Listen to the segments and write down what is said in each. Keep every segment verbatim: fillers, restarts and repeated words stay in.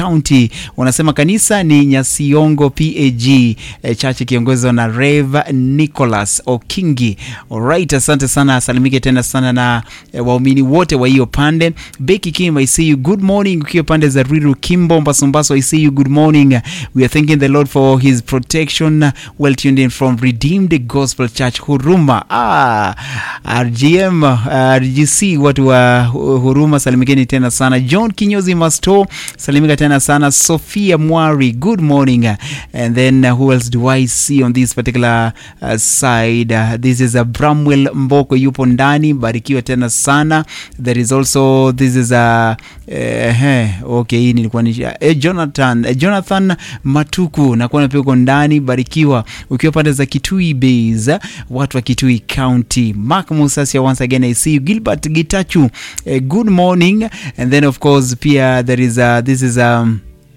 County. Wanasema kanisa ni Nyasiongo P A G eh, church kiongozwa na Rev Nicholas Okingi. Alright, asante sana, salimike tena sana na eh, waumini wote wa hiyo pande. Becky Kim, I see you, good morning. Ukiwa pande za Riru Kimbo Mbasumbaso, I see you, good morning. We are thanking the Lord for his protection. Well tuned in from Redeemed Gospel Church Huruma. Ah, R G M, uh, R G C watu wa Huruma, salimikeni tena sana. John Kinyozi Masto, salimika tena sana. Sophia Mwari, good morning. And then uh, who else do I see on this particular uh, side? Uh, this is a Bramwell Mboko, yupo ndani, barikiwa tena sana. There is also, this is a uh, okay, hii nilikuwa ni eh, Jonathan eh, Jonathan Matuku, na kuona pia uko ndani, barikiwa ukiwa pande za Kitui Base, watu wa Kitui County. Mark Musasia, once again I see you. Gilbert Gitachu, uh, good morning. And then of course pia there is a, this is um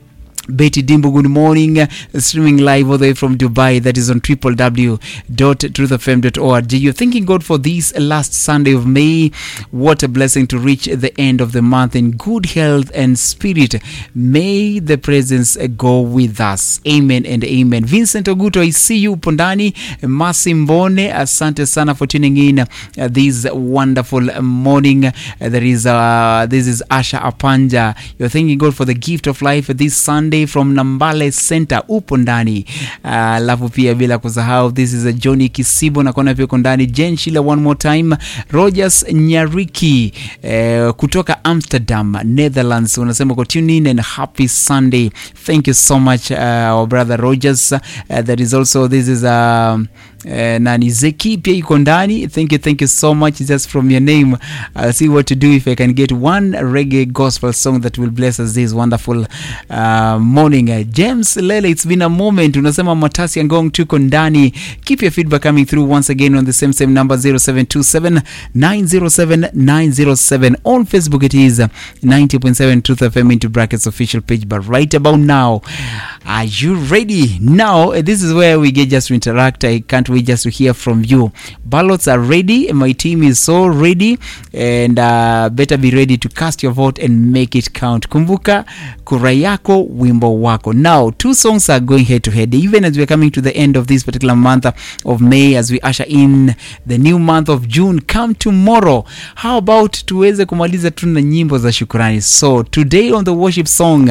Betty Dimbo, good morning. Uh, streaming live all the way from Dubai. That is on w w w dot truth f m dot org. You're thanking God for this last Sunday of May. What a blessing to reach the end of the month in good health and spirit. May the presence go with us. Amen and amen. Vincent Oguto, I see you pondani. Masi Mbone, asante sana for tuning in uh, this wonderful morning. Uh, there is uh, this is Asha Apanja. You're thanking God for the gift of life this Sunday from Nambale Center, upo ndani. Alafu uh, pia bila kusahau, this is a Johnny Kisibo, na kona pia kondani. Jen Sheila, one more time. Rogers Nyariki uh, kutoka Amsterdam, Netherlands, unasema ko tune in and happy Sunday. Thank you so much uh, our brother Rogers. Uh, there is also, this is a um, Uh, nani Zeki pia iko ndani. Thank you, thank you so much. Just from your name, I'll see what to do if I can get one reggae gospel song that will bless us this wonderful uh, morning. uh, James Lele, it's been a moment. Unasema Matasi Ngong tuko ndani. Keep your feedback coming through once again on the same same number zero seven two seven nine zero seven nine zero seven. On Facebook it is ninety point seven Truth F M into brackets official page. But right about now, are you ready? Now uh, this is where we get just to interact. I can't wait just to hear from you. Ballots are ready. My team is so ready, and uh, better be ready to cast your vote and make it count. Kumbuka, kura yako, wimbo wako. Now, two songs are going head to head. Even as we're coming to the end of this particular month of May, as we usher in the new month of June, come tomorrow, how about tuweze kumaliza tu na nyimbo za shukrani? So today on the worship song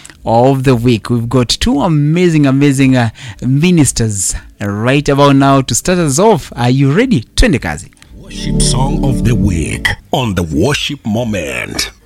of the week, we've got two amazing amazing uh, ministers right about now to start us off. Are you ready? Twende kazi. Worship song of the week on the Worship Moment.